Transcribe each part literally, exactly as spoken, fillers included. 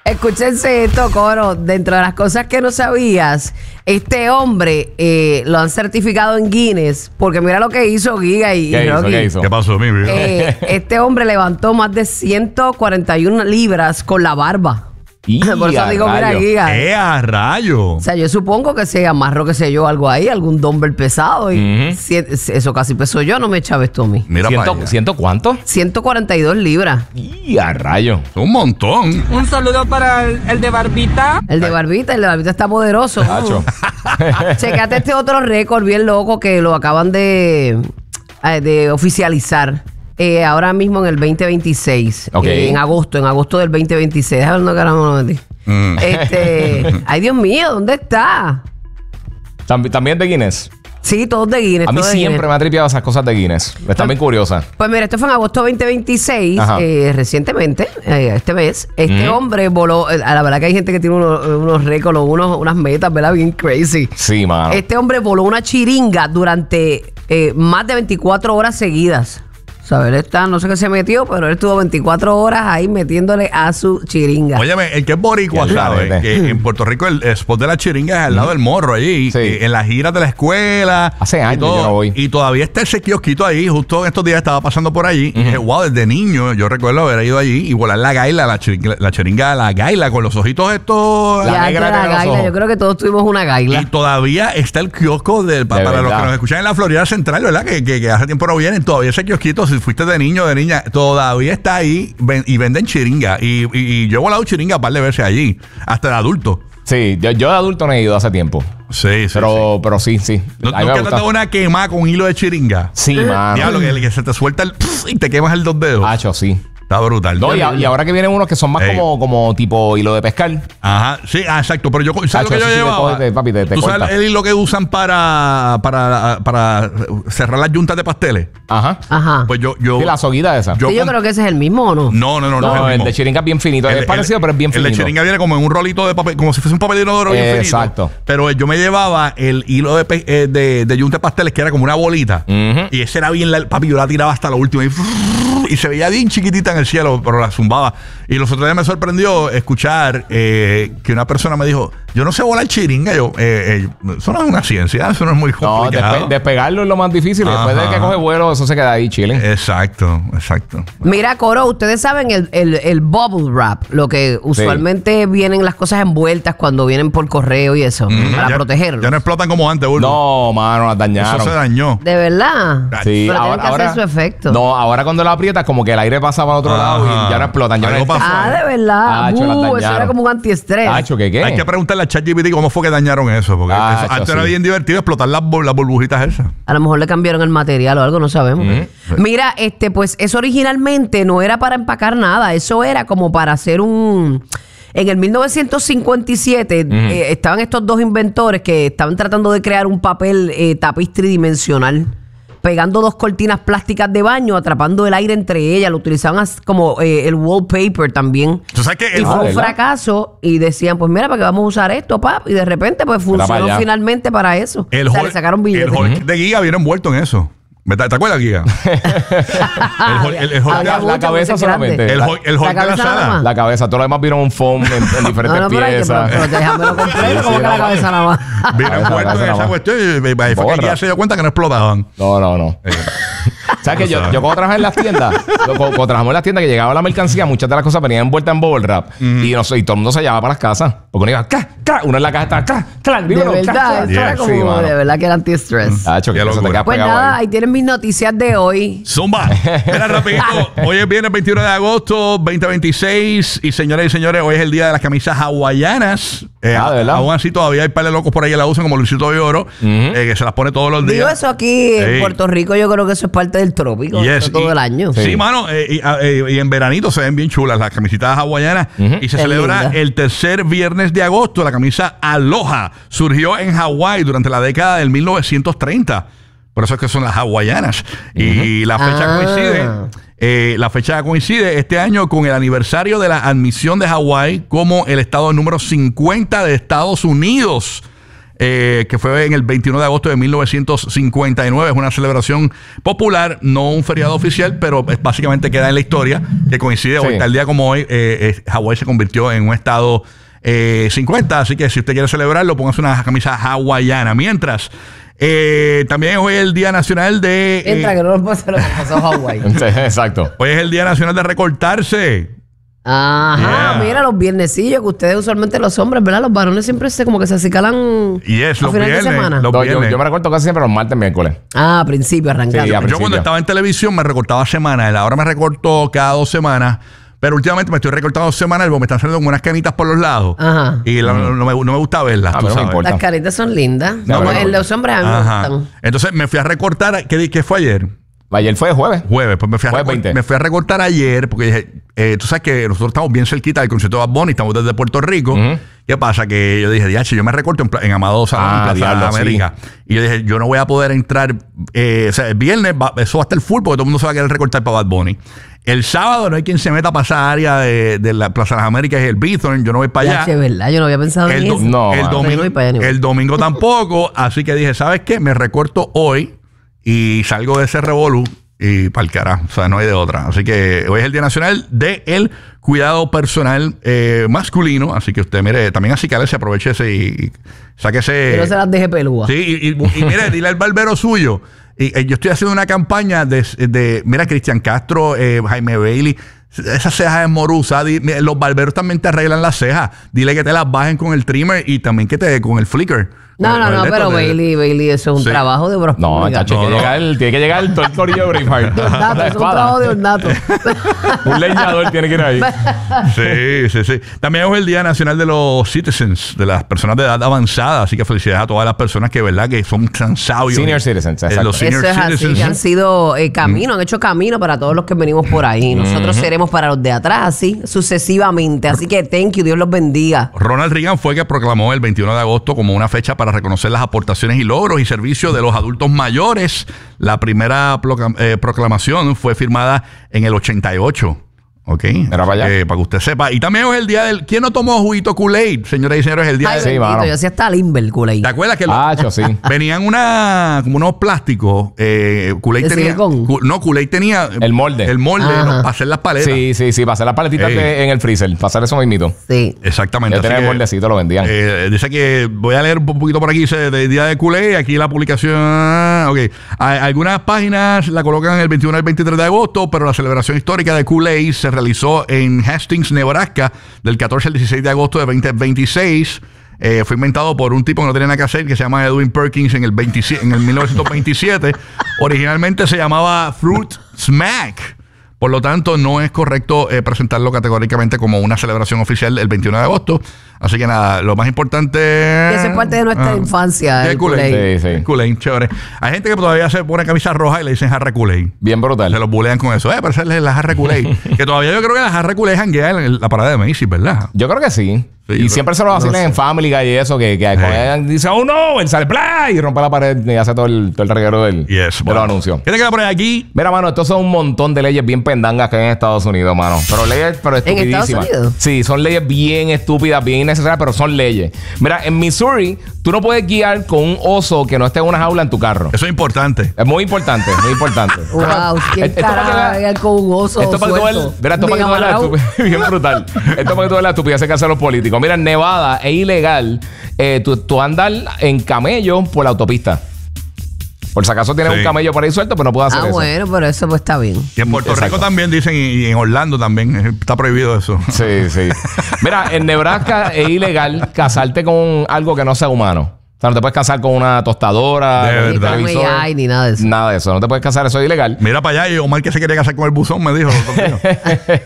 Escúchense esto, coro. Dentro de las cosas que no sabías, este hombre eh, lo han certificado en Guinness, porque mira lo que hizo Giga y, ¿Qué y hizo, Rocky. ¿Qué hizo? ¿Qué pasó, mi vida? Eh, este hombre levantó más de ciento cuarenta y una libras con la barba. Y Por eso a digo, mira, rayo. Giga. ¡Eh, a rayo! O sea, yo supongo que se amarró, qué sé yo, algo ahí, algún dumbbell pesado. Y Ujú. si- eso casi peso yo, no me echaba esto a mí. Mira para ¿Ciento, allá. ¿Ciento cuánto? ciento cuarenta y dos libras. Y a rayo. Un montón. Un saludo para el, el de Barbita. El de barbita, el de barbita está poderoso. Tacho. Checate este otro récord bien loco que lo acaban de, eh, de oficializar. Eh, ahora mismo en el veinte veintiséis. Ok. Eh, en agosto, en agosto del veinte veintiséis. Déjame ver dónde carajo lo metí. Mm. Este, ay, Dios mío, ¿dónde está? Tambi- También de Guinness. Sí, todos de Guinness. A mí todos de siempre Guinness. me ha tripeado esas cosas de Guinness. Están bien curiosas. Pues mira, esto fue en agosto veinte veintiséis, Ajá. eh, recientemente, eh, este mes. Este Ujú. hombre voló, eh, a la verdad que hay gente que tiene unos, unos récords, unos, unas metas, ¿verdad? Bien crazy. Sí, mano. Este hombre voló una chiringa durante eh, más de veinticuatro horas seguidas. O sea, él está, no sé qué se metió, pero él estuvo veinticuatro horas ahí metiéndole a su chiringa. Óyeme, el que es boricua Qué sabe garete. que en Puerto Rico el spot de la chiringa es al lado del morro allí, Sí. eh, en las giras de la escuela. Hace y años todo. yo no voy. Y todavía está ese kiosquito ahí, justo en estos días estaba pasando por allí. Y dije, wow, desde niño yo recuerdo haber ido allí y volar la gaila, la chiringa, la chiringa, la gaila con los ojitos estos. La Ya negra que la tiene los gaila, ojos. yo creo que todos tuvimos una gaila. Y todavía está el kiosco del, pa- De para los verdad. que nos escuchan en la Florida Central, ¿verdad? Que, que, que hace tiempo no vienen. Todavía ese kiosquito, si fuiste de niño o de niña, todavía está ahí ven- y venden chiringa. Y, y, y yo he volado chiringa un par de veces allí, hasta de adulto. Sí, yo, yo de adulto no he ido hace tiempo. Sí, sí. Pero, pero sí, sí. ¿No, A mí me ¿Nunca te has gusta. dado una quemada con hilo de chiringa? Sí, mano. Diablo, que, que se te suelta el pf, y te quemas el dos dedos. Hacho, sí. Está brutal. No, y, a- y ahora que vienen unos que son más Ey. como, como tipo hilo de pescar. Ajá, sí, ah, exacto. Pero yo, ¿sabes Hacho, lo que yo eso sí te llevaba? coge, te- papi, te- te ¿Tú sabes corta. el hilo que usan para, para, para cerrar las yuntas de pasteles? Ajá. Ajá. Pues yo... yo Sí, la soguita esa. yo Sí, yo con- creo que ese es el mismo, ¿o no? No, no, no, no, no, es el el, mismo. de chiringa es bien finito. El- es parecido, el- pero es bien El finito. de chiringa viene como en un rolito de papel, como si fuese un papel de inodoro bien Eh, finito. exacto. Pero yo me llevaba el hilo de, pe- eh, de, de yunta de pasteles, que era como una bolita. Ujú. Y ese era bien, la- papi, yo la tiraba hasta lo último. Y, y se veía bien chiquitita en el cielo, pero la zumbaba. Y los otros días me sorprendió escuchar eh, que una persona me dijo, yo no sé volar chiringa. Yo, eh, eh, eso no es una ciencia, eso no es muy No, complicado. despe- despegarlo es lo más difícil. y Después de Ajá. que coge vuelo, eso se queda ahí, chile. Exacto, exacto. Mira, Coro, ustedes saben el, el, el bubble wrap, lo que usualmente vienen las cosas envueltas cuando vienen por correo y eso, para Ya- protegerlos. Ya no explotan como antes, Burbu. No, mano, las dañaron. Eso se dañó. De verdad. Sí, Pero ahora, tienen que ahora- hacer su efecto. No, ahora cuando la aprietas, como que el aire pasa para otro lado Ajá. y ya no explotan. Ya Algo no pasó. Ah, de verdad. Acho, las Uh, eso dañaron. era como un antiestrés. Hacho, ¿qué qué? Hay que preguntarle a ChatGPT cómo fue que dañaron eso. Porque Ah, eso- eso antes sí. era bien divertido explotar las, bur- las burbujitas esas. A lo mejor le cambiaron el material o algo, no sabemos. Mira, este, pues eso originalmente no era para empacar nada. Eso era como para hacer un... En el mil novecientos cincuenta y siete eh, estaban estos dos inventores que estaban tratando de crear un papel eh, tapiz tridimensional, pegando dos cortinas plásticas de baño, atrapando el aire entre ellas. Lo utilizaban as- como eh, el wallpaper también. ¿Tú sabes que Y el, fue un ¿verdad? fracaso y decían, pues mira, ¿para qué vamos a usar esto, pap? Y de repente, pues para funcionó allá. finalmente para eso. el o sea, Hulk- le sacaron billetes. el Hulk de Giga viene envuelto en eso? ¿Verdad? ¿Te acuerdas, Giga? el Hulk- el- el Hulk- Había la, mucho, la cabeza mucho grande. solamente. el la, Hulk- el Hulk de la cabeza nada sala. más. la cabeza. Todo lo demás vieron un foam en, en diferentes No, no, pero, hay que- piezas. pero, pero déjamelo completo, Sí, como sí, que la no, cabeza nada más. Viene Cabeza, envuelto cabeza en esa nada más. cuestión. Y y fue que Borra. Giga se dio cuenta que no explotaban. No, no, no. ¿Sabes que yo, yo cuando trabajaba en las tiendas, yo, cuando, cuando trabajamos en las tiendas que llegaba la mercancía, muchas de las cosas venían envueltas en bubble wrap. y, no sé, y todo el mundo se llevaba para las casas. Porque uno iba, ¡ca! ¡ca! Uno en la caja estaba, ¡ca! ¡ca! De dímelo, verdad, ¡ca! esto Yeah. era como Sí, mano. de verdad que era anti-stress. Hacho, que Qué eso te locura. queda Pues pegado nada, ahí. ahí tienen mis noticias de hoy. Zumba. Mira, rapidito. Hoy es viernes veintiuno de agosto, veinte veintiséis. Y señores y señores, hoy es el día de las camisas hawaianas. Eh, Ah, ¿de verdad? Aún así, todavía hay par de locos por ahí que la usan, como Luisito de Oro, eh, que se las pone todos los días. Digo eso aquí en Sí. Puerto Rico, yo creo que eso es parte del trópico, Yes, no todo y- el año. Sí, Sí. mano, eh, y, a- eh, y en veranito se ven bien chulas las camisitas hawaianas. Y se Qué celebra linda. el tercer viernes de agosto. La camisa Aloha surgió en Hawái durante la década del mil novecientos treinta. Por eso es que son las hawaianas. Y la fecha Ah. coincide. eh, la fecha coincide este año con el aniversario de la admisión de Hawái como el estado número cincuenta de Estados Unidos. eh, que fue en el veintiuno de agosto de mil novecientos cincuenta y nueve. Es una celebración popular, no un feriado oficial, pero es, básicamente queda en la historia, que coincide Sí. hoy, tal día como hoy, eh, eh, Hawái se convirtió en un estado eh, cincuenta, así que si usted quiere celebrarlo, póngase una camisa hawaiana. Mientras, eh, también hoy es el Día Nacional de... eh, Entra, que no nos pasa lo que pasó a Hawái. Exacto. hoy es el Día Nacional de recortarse. Ajá, Yeah. mira los viernesillos que ustedes usualmente los hombres, ¿verdad? Los varones siempre se como que se acicalan Y es a los final de viernes, semana. los- No, yo, viernes. yo me recuerdo casi siempre los martes, miércoles. Ah, a principio, arrancando. Sí, a Yo principio. cuando estaba en televisión me recortaba semanal. Ahora me recorto cada dos semanas. Pero últimamente me estoy recortando semanal porque me están saliendo como unas canitas por los lados. Ajá. Y la- no, me, no me gusta verlas. A tú mí no me sabes. importa. Las caritas son lindas. No, Como pero- en los hombres a mí me Ajá. gustan. Entonces me fui a recortar. ¿Qué, di- qué fue ayer? Ayer fue jueves. Jueves. Pues me fui a, Jueves recor- veinte. me fui a recortar ayer porque dije, eh, tú sabes que nosotros estamos bien cerquita del concierto de Bad Bunny, estamos desde Puerto Rico. Ujú. ¿Qué pasa? Que yo dije, diache, yo me recorto en, pla- en Amado Salón, Ah, en Plaza diablo, sí. América. Y yo dije, yo no voy a poder entrar, eh, o sea, el viernes va- eso va a estar full porque todo el mundo se va a querer recortar para Bad Bunny. El sábado no hay quien se meta para esa área de, de la Plaza de las Américas, es el Bithorn, yo no voy para allá. Ya, che, ¿verdad? Yo no había pensado en El, do- eso. No, el mano. domingo, Yo no voy para allá ni voy. el domingo tampoco, así que dije, ¿sabes qué? Me recorto hoy y salgo de ese revolú y para el carajo, o sea, no hay de otra. Así que hoy es el Día Nacional del Cuidado Personal eh, Masculino, así que usted, mire, también así que se aproveche ese y, y sáquese... Que no se las deje pelúas. Sí, y, y- y mire, dile al barbero suyo. Y, eh, yo estoy haciendo una campaña de, de mira, Cristian Castro, eh, Jaime Bailey, esas cejas de morusa, di- mira, los barberos también te arreglan las cejas. Dile que te las bajen con el trimmer y también que te con el flicker. No, Con- no, con el no, de pero estos de- Bailey, Bailey, eso es un Sí. trabajo de bros. No, chacho, No, hay que no. llegar el- tiene que llegar el todo el corillo de Braveheart. De ornato, La es un trabajo de espada. ornato. Un leñador tiene que ir ahí. Sí, sí, sí. También es el Día Nacional de los Citizens, de las personas de edad avanzada. Así que felicidades a todas las personas que, ¿verdad? Que son tan sabios. Senior citizens, Eh, exacto. Los Eso senior es así, citizens. que han sido eh, camino, han hecho camino para todos los que venimos por ahí. Nosotros seremos para los de atrás, así sucesivamente. Así que thank you, Dios los bendiga. Ronald Reagan fue que proclamó el veintiuno de agosto como una fecha para reconocer las aportaciones y logros y servicios de los adultos mayores. La primera proclam- eh, proclamación fue firmada en el ochenta y ocho. Ok. Mira para allá. Eh, para que usted sepa. Y también es el día del. ¿Quién no tomó juguito Kool-Aid? Señoras y señores, el día Ay, del. sí, bendito, mano. yo hacía hasta Limber, Kool-Aid. ¿Te acuerdas que lo- Ah, cho, sí. venían una, como unos plásticos? Eh, Kool-Aid ¿De tenía. silicón? Ku- no, Kool-Aid tenía. El molde. El molde Ajá. ¿no? para hacer las paletas. Sí, sí, sí. Para hacer las paletitas Ey. de- en el freezer. Para hacer eso mismito. Sí. Exactamente. Ya tenía así el que, moldecito, lo vendían. eh, dice que voy a leer un poquito por aquí, dice de día de Kool-Aid, aquí la publicación, ok, Hay- algunas páginas la colocan el veintiuno al veintitrés de agosto, pero la celebración histórica de Kool-Aid se realizó en Hastings, Nebraska, del catorce al dieciséis de agosto de veinte veintiséis. Eh, fue inventado por un tipo que no tenía nada que hacer, que se llama Edwin Perkins en el, veintisiete en el mil novecientos veintisiete. Originalmente se llamaba Fruit Smack. Por lo tanto, no es correcto eh, presentarlo categóricamente como una celebración oficial el veintiuno de agosto. Así que nada, lo más importante... Que eso es parte de nuestra infancia, Sí, el el Kool-Aid. Kool-Aid. Sí, sí. El Kool-Aid, chévere. Hay gente que todavía se pone camisa roja y le dicen jarra Kool-Aid. Bien brutal. Se los bulean con eso. Eh, pero esa es la jarra Kool-Aid. Que todavía yo creo que la jarra Kool-Aid janguea en la parada de Macy's, ¿verdad? Yo creo que sí. Sí, y pero- siempre se lo vacilan en Family Guy y eso, que, que cogen- dice, oh no, él sale ¡plá! Y rompe la pared y hace todo el, todo el reguero del, Yes, de bueno. los anuncios. ¿Qué te queda por ahí aquí? Mira, mano, estos son un montón de leyes bien pendangas que hay en Estados Unidos, mano. Pero leyes, pero ¿En Estados estupidísimas. Unidos? Sí, son leyes bien estúpidas, bien innecesarias, pero son leyes. Mira, en Missouri, tú no puedes guiar con un oso que no esté en una jaula en tu carro. Eso es importante. Es muy importante, muy importante. Wow, ¿quién Esto para que carajo vea- va con un oso Esto para que tú veas, suelto? mira, esto para que tú veas la Bien amarrado. estupidez, bien brutal. Esto para que tú veas la estupidez que hacen los políticos. Mira, en Nevada es ilegal eh, tú, tú andar en camello por la autopista. Por si acaso tienes Sí. un camello por ahí suelto, pero no puedes hacer Ah, eso. bueno, pero eso pues está bien. Y en Puerto Exacto. Rico también dicen, y y en Orlando también. eh, Está prohibido eso. Sí, sí. Mira, en Nebraska es ilegal casarte con algo que no sea humano. O sea, no te puedes casar con una tostadora, De con un Ni verdad. con televisor. A I ni nada de eso. Nada de eso. No te puedes casar, eso es ilegal. Mira para allá y Omar que se quería casar con el buzón me dijo. los otros días.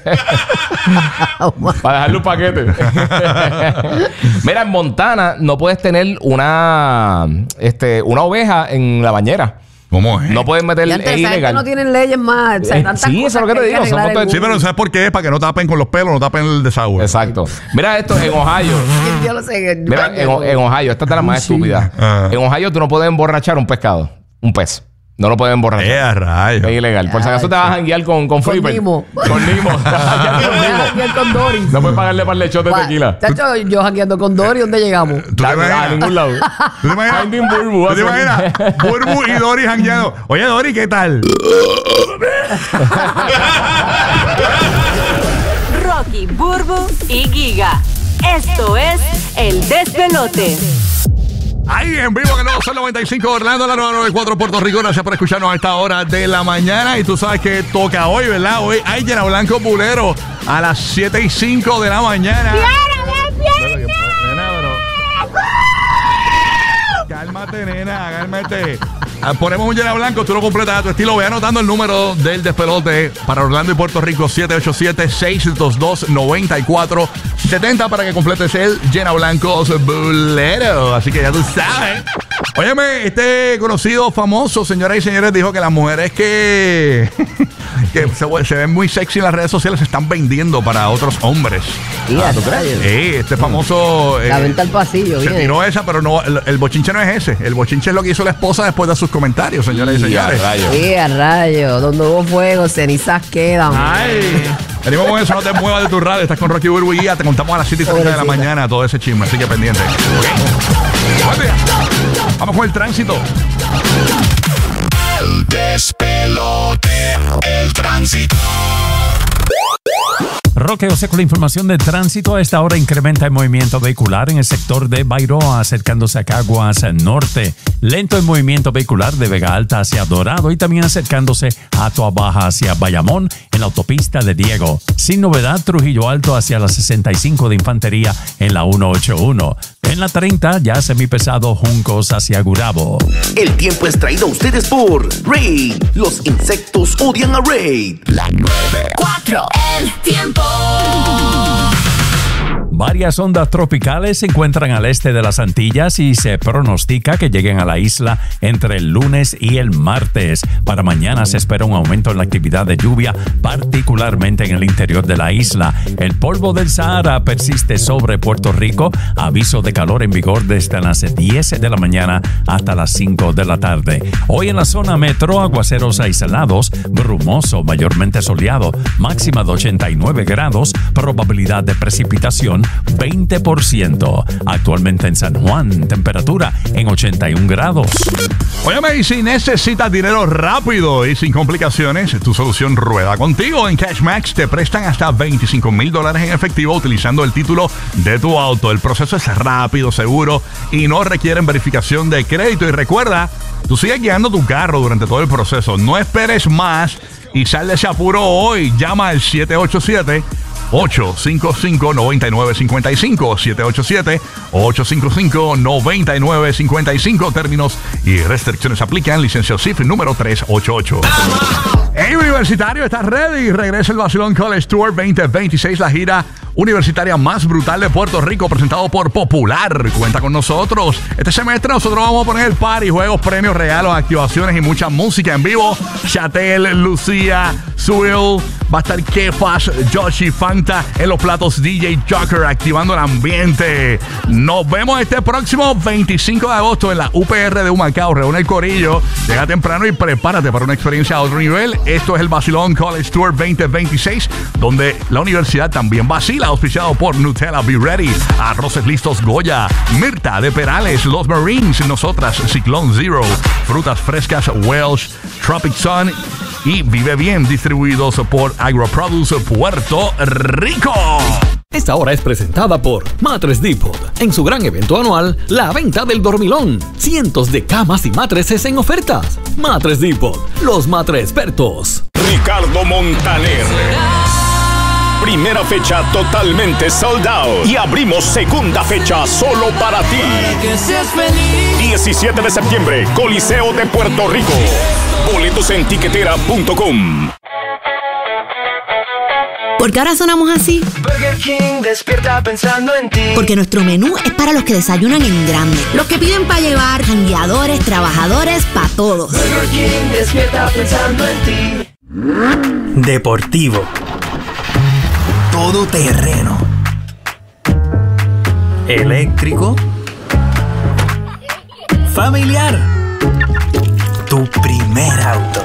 Para dejarle un paquete. Mira, en Montana no puedes tener una, este, una oveja en la bañera. ¿Cómo es? No puedes meter, Ya es antes, esa gente ilegal. no tienen leyes más. O sea, Eh, tantas sí, eso es cosas lo que te hay digo, son arreglar en montón de- Sí, pero ¿sabes por qué? Es para que no tapen con los pelos, no tapen el desagüe. Exacto. Mira esto en Ohio. Yo lo sé. que- Mira, en, en Ohio, esta es de las más Sí. estúpidas. Ah. En Ohio tú no puedes emborrachar un pescado, un pez. No lo pueden emborrachar. ¡Eh, rayos! Es ilegal. Por si acaso te vas a janguear con, con Flipper. Nimo. Con Nimo. Te vas a janguear con Nimo. Janguear con Doris. No puedes pagarle para el lechote de Gua- tequila. Chacho, yo jangueando con Doris, ¿dónde llegamos? ¿Tú te A imaginas? ningún lado. ¿Tú te imaginas? Finding Burbu. ¿Tú te imaginas? Burbu y Dory jangueando. Oye, Dory, ¿qué tal? Rocky, Burbu y Giga. Esto es El Despelote. Ahí en vivo que no son noventa y cinco Orlando, la nueva noventa y cuatro Puerto Rico. Gracias por escucharnos a esta hora de la mañana. Y tú sabes que toca hoy, ¿verdad? Hoy hay Llena Blanco Bulero a las siete y cinco de la mañana. Nena, bro. Cálmate, nena, cálmate. Ah, Ponemos un Llena Blanco, tú lo completas a tu estilo. Ve anotando el número del despelote para Orlando y Puerto Rico: siete ocho siete, seis dos dos, nueve cuatro siete cero para que completes el Llena Blancos Bulero. Así que ya tú sabes. Óyeme, este conocido, famoso, señoras y señores, dijo que las mujeres que, que se, se ven muy sexy en las redes sociales se están vendiendo para otros hombres. Ah, ¿tú crees? Sí, este famoso... La eh, venta al pasillo, se bien. tiró esa, pero no, el, el bochinche no es ese. El bochinche es lo que hizo la esposa después de sus comentarios, señoras y Y a señores. rayos. Sí, a rayo. Donde hubo fuego, cenizas quedan. Ay, venimos con eso, no te muevas de tu radio. Estás con Rocky Burbu y Giga. Te contamos a las siete y treinta de la Pobrecita. mañana todo ese chisme, así que pendiente. ¿Ok? Buen día. Vamos con el tránsito. El despelote, el tránsito. Roque José con la información de tránsito. A esta hora incrementa el movimiento vehicular en el sector de Bairoa, acercándose a Caguas Norte. Lento el movimiento vehicular de Vega Alta hacia Dorado y también acercándose a Toa Baja hacia Bayamón en la autopista de Diego. Sin novedad, Trujillo Alto hacia la sesenta y cinco de Infantería en la ciento ochenta y uno. En la treinta, ya semipesado Juncos hacia Gurabo. El tiempo es traído a ustedes por Raid. Los insectos odian a Raid. La nueve. Cuatro. El tiempo. Varias ondas tropicales se encuentran al este de las Antillas y se pronostica que lleguen a la isla entre el lunes y el martes. Para mañana se espera un aumento en la actividad de lluvia, particularmente en el interior de la isla. El polvo del Sahara persiste sobre Puerto Rico. Aviso de calor en vigor desde las diez de la mañana hasta las cinco de la tarde. Hoy en la zona metro, aguaceros aislados, brumoso, mayormente soleado, máxima de ochenta y nueve grados, probabilidad de precipitación veinte por ciento. Actualmente en San Juan, temperatura en ochenta y un grados. Óyeme, y si necesitas dinero rápido y sin complicaciones, tu solución rueda contigo. En Cashmax te prestan hasta veinticinco mil dólares en efectivo utilizando el título de tu auto. El proceso es rápido, seguro y no requieren verificación de crédito. Y recuerda, tú sigues guiando tu carro durante todo el proceso. No esperes más y sal de ese apuro hoy. Llama al siete ocho siete, ocho cinco cinco, nueve nueve cinco cinco, siete ocho siete, ocho cinco cinco, nueve nueve cinco cinco. Términos y restricciones aplican. Licencia C I F número trescientos ochenta y ocho. Hey, universitario, ¿estás ready? Regresa el Vacilón College Tour veinte veintiséis, la gira universitaria más brutal de Puerto Rico, presentado por Popular. Cuenta con nosotros. Este semestre nosotros vamos a poner el party, juegos, premios, regalos, activaciones y mucha música en vivo. Chatel, Lucía, Suil, va a estar Kefas, Joshi, Fanta en los platos, D J Joker activando el ambiente. Nos vemos este próximo veinticinco de agosto en la U P R de Humacao. Reúne el corillo, llega temprano y prepárate para una experiencia a otro nivel. Esto es el Vacilón College Tour veinte veintiséis, donde la universidad también vacila, auspiciado por Nutella Be Ready, Arroces Listos Goya, Mirta de Perales, Los Marines, nosotras, Ciclón Zero, Frutas Frescas Welsh, Tropic Sun y Vive Bien, distribuidos por AgroProduce Puerto Rico. Esta hora es presentada por Mattress Depot. En su gran evento anual, la venta del dormilón. Cientos de camas y mattresses en ofertas. Mattress Depot, los matres expertos. Ricardo Montaner. Primera fecha totalmente sold out. Y abrimos segunda fecha solo para ti. diecisiete de septiembre, Coliseo de Puerto Rico. Boletos en tiquetera punto com. ¿Por qué ahora sonamos así? Burger King despierta pensando en ti. Porque nuestro menú es para los que desayunan en grande. Los que piden para llevar, jangueadores, trabajadores, para todos. Burger King despierta pensando en ti. Deportivo. Todoterreno. Eléctrico. Familiar. Tu primer auto.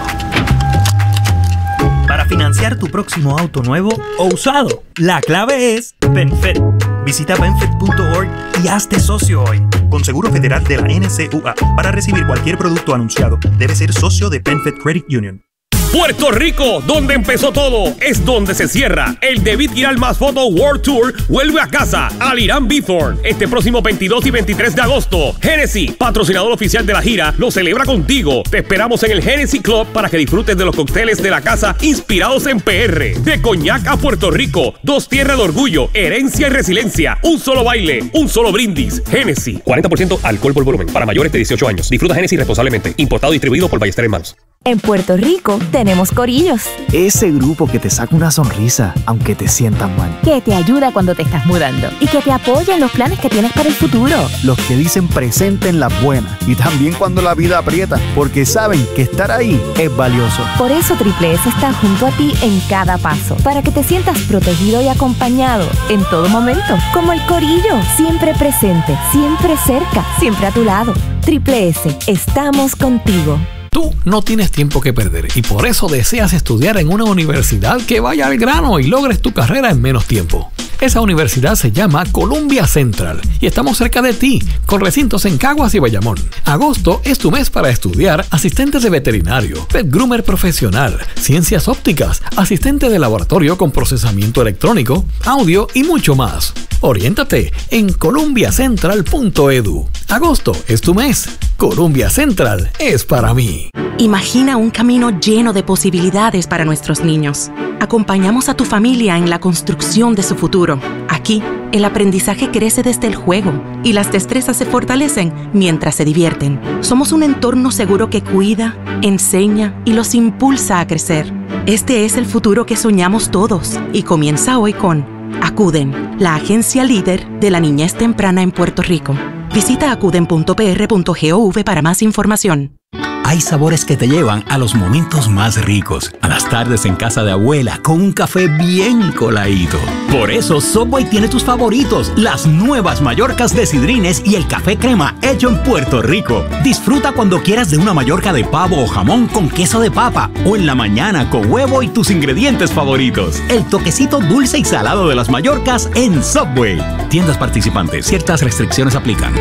Para financiar tu próximo auto nuevo o usado, la clave es PenFed. Visita penfed punto org y hazte socio hoy. Con Seguro Federal de la N C U A. Para recibir cualquier producto anunciado, debe ser socio de PenFed Credit Union. Puerto Rico, donde empezó todo, es donde se cierra. El David Giral Más Photo World Tour vuelve a casa al Irán Bithorn este próximo veintidós y veintitrés de agosto. Hennessy, patrocinador oficial de la gira, lo celebra contigo. Te esperamos en el Hennessy Club para que disfrutes de los cócteles de la casa inspirados en P R. De Coñac a Puerto Rico, dos tierras de orgullo, herencia y resiliencia, un solo baile, un solo brindis. Hennessy, cuarenta por ciento alcohol por volumen, para mayores de dieciocho años. Disfruta Hennessy responsablemente. Importado y distribuido por Ballester Hermanos. En Puerto Rico tenemos corillos. Ese grupo que te saca una sonrisa, aunque te sientas mal. Que te ayuda cuando te estás mudando. Y que te apoya en los planes que tienes para el futuro. Los que dicen presente en las buenas. Y también cuando la vida aprieta, porque saben que estar ahí es valioso. Por eso Triple S está junto a ti en cada paso. Para que te sientas protegido y acompañado en todo momento. Como el corillo. Siempre presente, siempre cerca, siempre a tu lado. Triple S, estamos contigo. Tú no tienes tiempo que perder y por eso deseas estudiar en una universidad que vaya al grano y logres tu carrera en menos tiempo. Esa universidad se llama Columbia Central y estamos cerca de ti, con recintos en Caguas y Bayamón. Agosto es tu mes para estudiar asistentes de veterinario, pet groomer profesional, ciencias ópticas, asistente de laboratorio con procesamiento electrónico, audio y mucho más. Oriéntate en columbia central punto edu. Agosto es tu mes. Columbia Central es para mí. Imagina un camino lleno de posibilidades para nuestros niños. Acompañamos a tu familia en la construcción de su futuro. Aquí, el aprendizaje crece desde el juego y las destrezas se fortalecen mientras se divierten. Somos un entorno seguro que cuida, enseña y los impulsa a crecer. Este es el futuro que soñamos todos y comienza hoy con Acuden, la agencia líder de la niñez temprana en Puerto Rico. Visita acuden punto p r punto gov para más información. Hay sabores que te llevan a los momentos más ricos, a las tardes en casa de abuela con un café bien coladito. Por eso Subway tiene tus favoritos, las nuevas Mallorcas de Sidrines y el café crema hecho en Puerto Rico. Disfruta cuando quieras de una Mallorca de pavo o jamón con queso de papa o en la mañana con huevo y tus ingredientes favoritos. El toquecito dulce y salado de las Mallorcas en Subway. Tiendas participantes, ciertas restricciones aplican.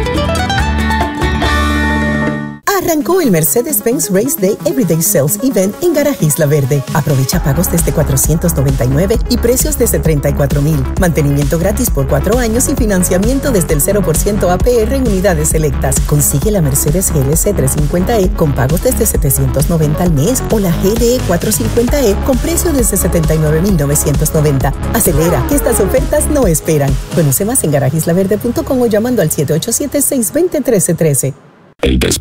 Arrancó el Mercedes-Benz Race Day Everyday Sales Event en Garaje Isla Verde. Aprovecha pagos desde cuatrocientos noventa y nueve y precios desde treinta y cuatro mil. Mantenimiento gratis por cuatro años y financiamiento desde el cero por ciento A P R en unidades selectas. Consigue la Mercedes G L C trescientos cincuenta E con pagos desde setecientos noventa al mes o la G L E cuatrocientos cincuenta E con precio desde setenta y nueve mil novecientos noventa. Acelera, que estas ofertas no esperan. Conoce más en garaje isla verde punto com o llamando al siete ocho siete, seis dos cero, uno tres uno tres. El Despelote.